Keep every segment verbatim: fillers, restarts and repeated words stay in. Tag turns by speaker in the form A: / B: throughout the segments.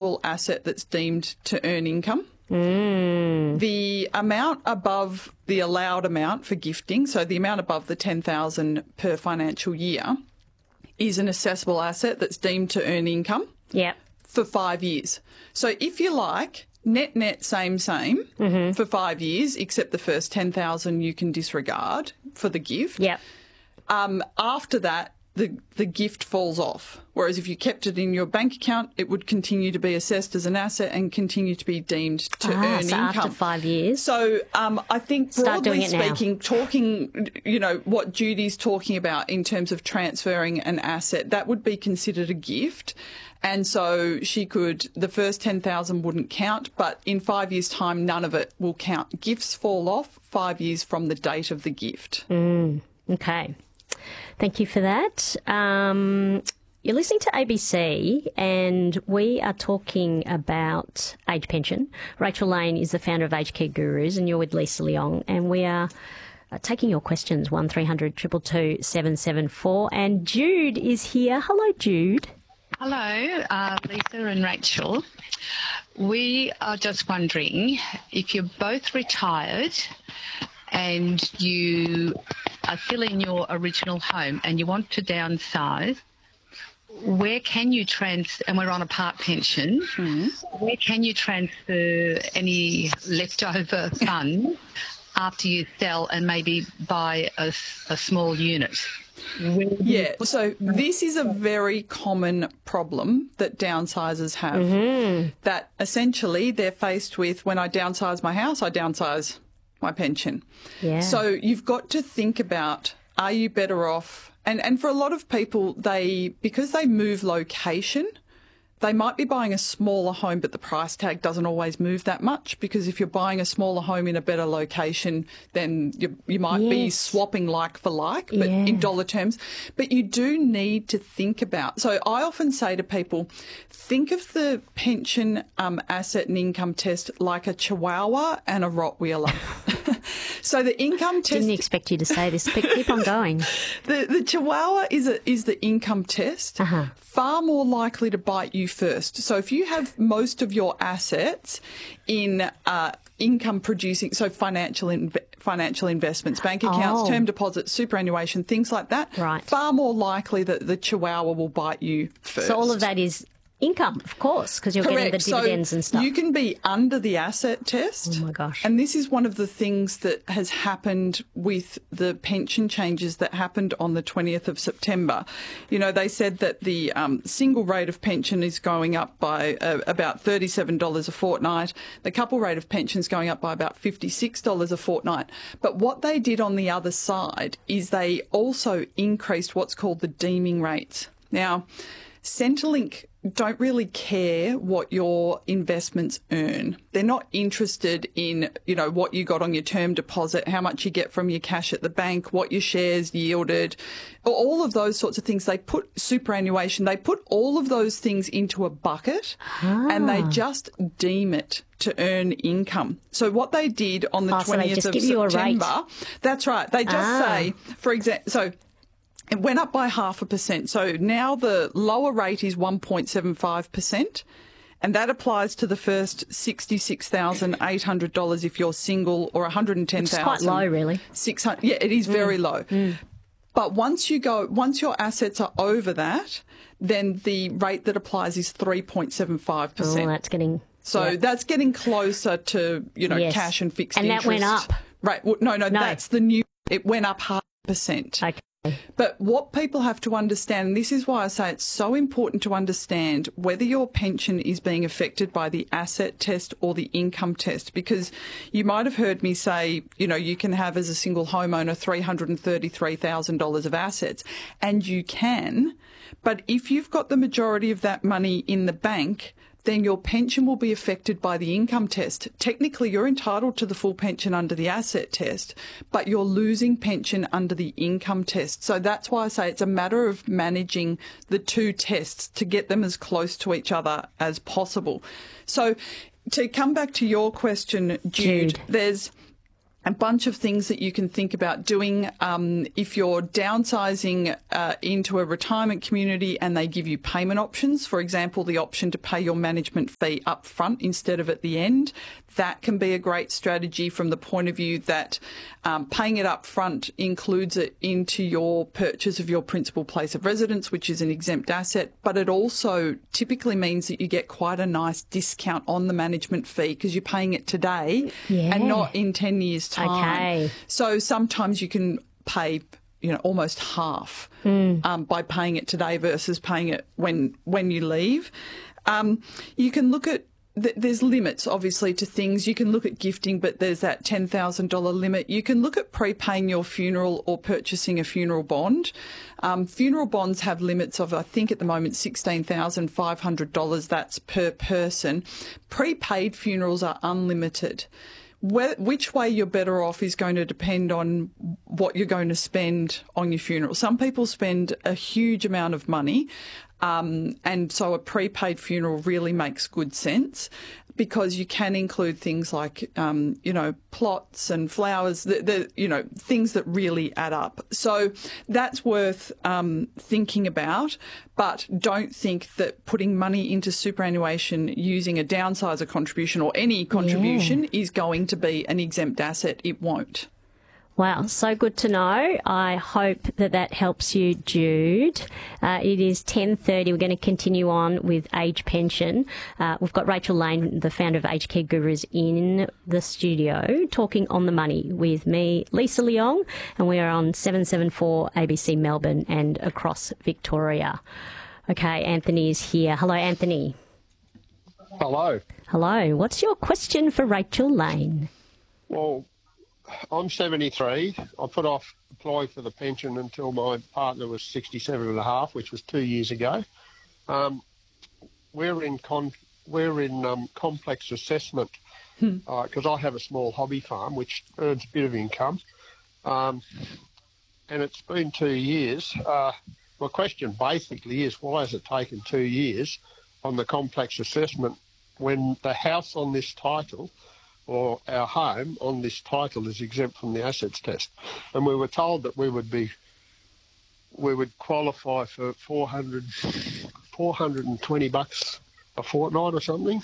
A: assessable asset that's deemed to earn income.
B: Mm.
A: The amount above the allowed amount for gifting, so the amount above the ten thousand dollars per financial year, is an assessable asset that's deemed to earn income
B: Yep.
A: for five years. So if you like, net, net, same, same
B: Mm-hmm.
A: for five years, except the first ten thousand dollars you can disregard for the gift.
B: Yep.
A: Um, after that, the the gift falls off. Whereas if you kept it in your bank account, it would continue to be assessed as an asset and continue to be deemed to
B: Ah,
A: earn
B: so
A: income.
B: after five years.
A: So um, I think
B: Start
A: broadly
B: doing it now.
A: speaking, talking, you know, what Judy's talking about in terms of transferring an asset, that would be considered a gift. And so she could, the first ten thousand wouldn't count, but in five years' time, none of it will count. Gifts fall off five years from the date of the gift.
B: Mm, okay. Thank you for that. Um, you're listening to A B C and we are talking about age pension. Rachel Lane is the founder of Aged Care Gurus and you're with Lisa Leong, and we are uh, taking your questions, one three hundred two two two seven seven four. And Jude is here. Hello, Jude.
C: Hello, uh, Lisa and Rachel. We are just wondering if you're both retired and you are still in your original home and you want to downsize, where can you trans, and we're on a part pension, mm-hmm. where can you transfer any leftover funds after you sell and maybe buy a, a small unit?
A: Yeah, so this is a very common problem that downsizers have,
B: Mm-hmm.
A: that essentially they're faced with, when I downsize my house, I downsize my pension.
B: Yeah.
A: So you've got to think about, are you better off? And, and for a lot of people, they, because they move location, they might be buying a smaller home, but the price tag doesn't always move that much, because if you're buying a smaller home in a better location, then you, you might be
B: Yes.
A: swapping like for like, but
B: Yeah.
A: in dollar terms. But you do need to think about, so I often say to people, think of the pension um, asset and income test like a Chihuahua and a Rottweiler. So the income test...
B: Didn't expect you to say this, but keep on going.
A: The, the Chihuahua is a, is the income test,
B: Uh-huh.
A: far more likely to bite you first. So if you have most of your assets in uh, income producing, so financial inv- financial investments, bank accounts,
B: Oh.
A: term deposits, superannuation, things like that,
B: Right.
A: far more likely that the Chihuahua will bite you first.
B: So all of that is income, of course, because you're
A: Correct.
B: getting the dividends
A: so
B: and stuff.
A: You can be under the asset test.
B: Oh, my gosh.
A: And this is one of the things that has happened with the pension changes that happened on the twentieth of September. You know, they said that the um, single rate of pension is going up by uh, about thirty-seven dollars a fortnight. The couple rate of pension is going up by about fifty-six dollars a fortnight. But what they did on the other side is they also increased what's called the deeming rates. Now, Centrelink don't really care what your investments earn. They're not interested in, you know, what you got on your term deposit, how much you get from your cash at the bank, what your shares yielded, all of those sorts of things. They put superannuation, they put all of those things into a bucket and they just deem it to earn income. So what they did on the
B: Oh, so they
A: twentieth
B: just
A: of
B: give you a rate.
A: September, that's right. They just
B: Ah.
A: say, for example, so it went up by half a percent. So now the lower rate is one point seven five percent. And that applies to the first sixty-six thousand eight hundred dollars if you're single, or one hundred ten thousand dollars.
B: It's quite low, really.
A: six hundred Yeah, it is very low. But once you go, once your assets are over that, then the rate that applies is three point seven five percent.
B: Oh, that's getting...
A: So
B: yeah.
A: that's getting closer to, you know,
B: Yes.
A: cash and fixed
B: And that
A: interest.
B: went up?
A: Right. Well, no, no,
B: No.
A: that's the new, it went up half a percent.
B: Okay.
A: But what people have to understand, and this is why I say it's so important to understand whether your pension is being affected by the asset test or the income test, because you might have heard me say, you know, you can have as a single homeowner three hundred thirty-three thousand dollars of assets, and you can, but if you've got the majority of that money in the bank, then your pension will be affected by the income test. Technically, you're entitled to the full pension under the asset test, but you're losing pension under the income test. So that's why I say it's a matter of managing the two tests to get them as close to each other as possible. So to come back to your question, Jude,
B: Jude.
A: there's a bunch of things that you can think about doing. Um, if you're downsizing uh, into a retirement community and they give you payment options, for example, the option to pay your management fee up front instead of at the end, that can be a great strategy from the point of view that um, paying it up front includes it into your purchase of your principal place of residence, which is an exempt asset, but it also typically means that you get quite a nice discount on the management fee because you're paying it today
B: yeah.
A: and not in ten years' time.
B: Okay.
A: So sometimes you can pay, you know, almost half
B: mm.
A: um, by paying it today versus paying it when when you leave. Um, you can look at There's limits, obviously, to things. You can look at gifting, but there's that ten thousand dollars limit. You can look at prepaying your funeral or purchasing a funeral bond. Um, funeral bonds have limits of, I think at the moment, sixteen thousand five hundred dollars. That's per person. Prepaid funerals are unlimited. Where, which way you're better off is going to depend on what you're going to spend on your funeral. Some people spend a huge amount of money. Um, and so a prepaid funeral really makes good sense because you can include things like, um, you know, plots and flowers, the, the, you know, things that really add up. So that's worth um, thinking about, but don't think that putting money into superannuation using a downsizer contribution or any contribution yeah. is going to be an exempt asset. It won't.
B: Wow, so good to know. I hope that that helps you, Jude. Uh, it is ten thirty. We're going to continue on with age pension. Uh, we've got Rachel Lane, the founder of Aged Care Gurus, in the studio talking on the money with me, Lisa Leong, and we are on seven seventy-four A B C Melbourne and across Victoria. Okay, Anthony is here. Hello, Anthony.
D: Hello.
B: Hello. What's your question for Rachel Lane?
D: Well, I'm seventy-three. I put off applying for the pension until my partner was sixty-seven and a half, which was two years ago. Um, we're in con- we're in um, complex assessment because hmm. uh, I have a small hobby farm which earns a bit of income, um, and it's been two years. Uh, my question basically is, why has it taken two years on the complex assessment when the house on this title or our home on this title is exempt from the assets test? And we were told that we would be, we would qualify for four hundred, four hundred twenty bucks a fortnight or something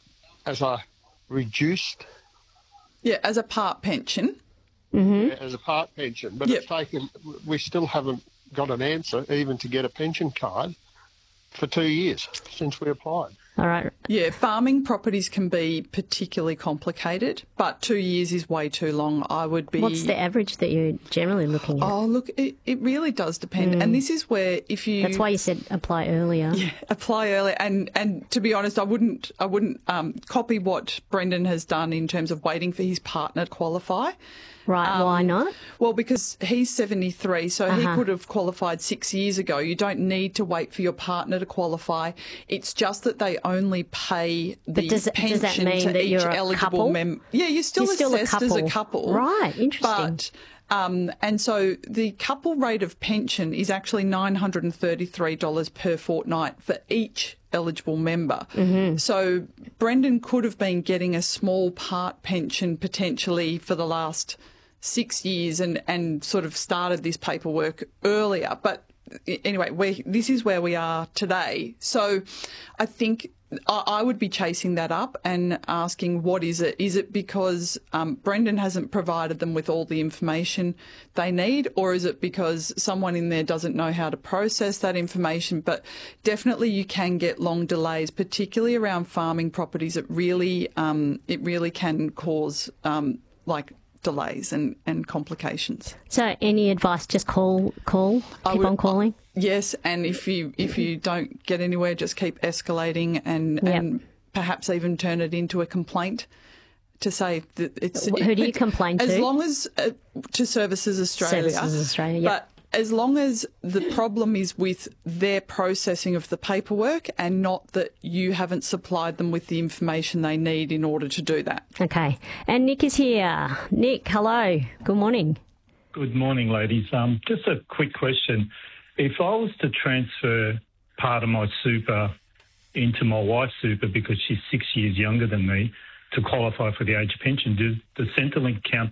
D: as a reduced.
A: Yeah, as a part pension.
B: Mm-hmm.
D: Yeah, as a part pension. But
A: yep.
D: it's taken, we still haven't got an answer even to get a pension card for two years since we applied.
B: All right.
A: Yeah, farming properties can be particularly complicated, but two years is way too long. I would be...
B: What's the average that you're generally looking at?
A: Oh, look, it, it really does depend. Mm. And this is where if you...
B: That's why you said apply earlier.
A: Yeah, apply earlier. And, and to be honest, I wouldn't I wouldn't um, copy what Brendan has done in terms of waiting for his partner to qualify.
B: Right, um, why not?
A: Well, because he's seventy-three, so uh-huh. he could have qualified six years ago. You don't need to wait for your partner to qualify. It's just that they only pay the
B: does,
A: pension
B: does that mean
A: to
B: that
A: each
B: you're a
A: eligible member. Yeah, you're still
B: you're
A: assessed
B: still a
A: as a couple.
B: Right, interesting.
A: But, um, and so the couple rate of pension is actually nine hundred thirty-three dollars per fortnight for each eligible member.
B: Mm-hmm.
A: So Brendan could have been getting a small part pension potentially for the last six years and, and sort of started this paperwork earlier. But anyway, we this is where we are today. So I think I, I would be chasing that up and asking, what is it? Is it because um, Brendan hasn't provided them with all the information they need, or is it because someone in there doesn't know how to process that information? But definitely you can get long delays, particularly around farming properties. It really, um, it really can cause um, like delays and, and complications.
B: So any advice, just call, call, keep would, on calling?
A: Yes, and if you if you don't get anywhere, just keep escalating and,
B: yep.
A: and perhaps even turn it into a complaint to say that it's...
B: Who
A: it,
B: do you complain
A: as
B: to?
A: As long as... Uh, to Services Australia.
B: Services Australia, yep.
A: But as long as the problem is with their processing of the paperwork and not that you haven't supplied them with the information they need in order to do that.
B: Okay. And Nick is here. Nick, hello. Good morning.
E: Good morning, ladies. Um, just a quick question. If I was to transfer part of my super into my wife's super because she's six years younger than me to qualify for the age pension, does the Centrelink count that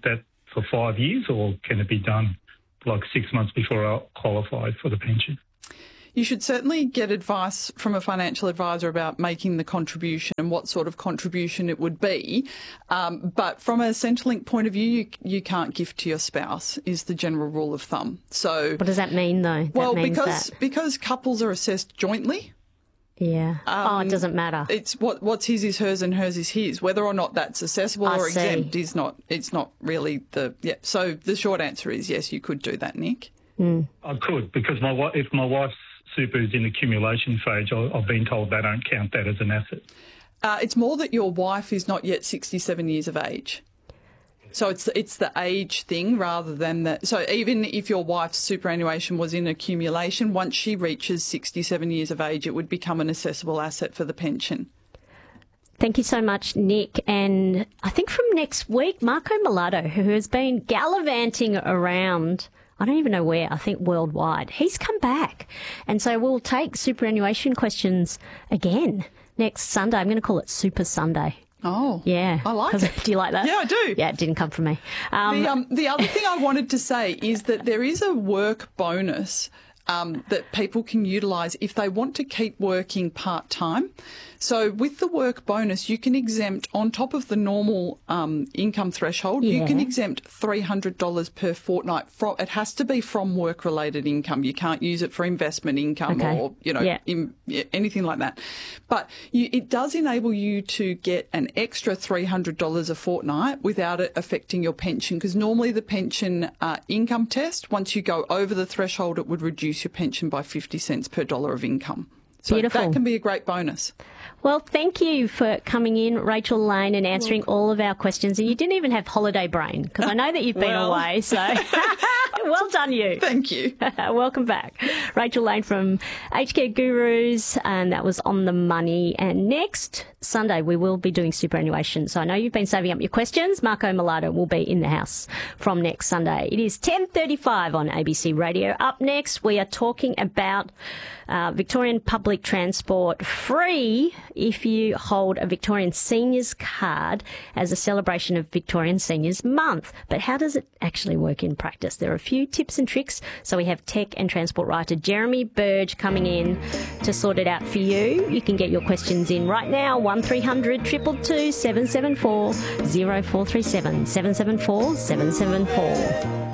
E: for five years, or can it be done like six months before I qualify for the pension?
A: You should certainly get advice from a financial advisor about making the contribution and what sort of contribution it would be. Um, but from a Centrelink point of view, you, you can't gift to your spouse is the general rule of thumb. So,
B: what does that mean, though? That
A: well,
B: means
A: because
B: that...
A: because couples are assessed jointly.
B: Yeah. Um, oh, it doesn't matter.
A: It's what what's his is hers and hers is his. Whether or not that's accessible
B: I
A: or
B: see.
A: exempt is not. It's not really the. Yeah. So the short answer is yes, you could do that, Nick.
B: Mm.
E: I could, because my wi- if my wife's super is in accumulation phase, I- I've been told they don't count that as an asset.
A: Uh, it's more that your wife is not yet sixty-seven years of age. So it's it's the age thing rather than that. So even if your wife's superannuation was in accumulation, once she reaches sixty-seven years of age, it would become an assessable asset for the pension.
B: Thank you so much, Nick. And I think from next week, Marco Mulatto, who has been gallivanting around, I don't even know where, I think worldwide, he's come back. And so we'll take superannuation questions again next Sunday. I'm going to call it Super Sunday.
A: Oh,
B: yeah.
A: I like it.
B: Do you like that?
A: Yeah, I do.
B: Yeah, it didn't come from me. Um,
A: the, um, the other thing I wanted to say is that there is a work bonus um, that people can utilise if they want to keep working part-time. So with the work bonus, you can exempt, on top of the normal um, income threshold,
B: Yeah.
A: you can exempt three hundred dollars per fortnight. From, it has to be from work-related income. You can't use it for investment income
B: Okay.
A: or, you know,
B: Yeah.
A: in, yeah, anything like that. But you, it does enable you to get an extra three hundred dollars a fortnight without it affecting your pension, because normally the pension uh, income test, once you go over the threshold, it would reduce your pension by fifty cents per dollar of income. So
B: Beautiful.
A: that can be a great bonus.
B: Well, thank you for coming in, Rachel Lane, and answering all of our questions. And you didn't even have holiday brain, because I know that you've been
A: Well.
B: away. So well done, you.
A: Thank you.
B: Welcome back. Rachel Lane from Aged Care Gurus, and that was On the Money. And next Sunday, we will be doing superannuation. So I know you've been saving up your questions. Marco Mulatto will be in the house from next Sunday. It is ten thirty-five on A B C Radio. Up next, we are talking about uh, Victorian public transport free if you hold a Victorian Seniors card as a celebration of Victorian Seniors Month. But how does it actually work in practice? There are a few tips and tricks. So we have tech and transport writer Jeremy Burge coming in to sort it out for you. You can get your questions in right now, one three hundred two two two seven seven four, zero four three seven, seven seven four, seven seven four.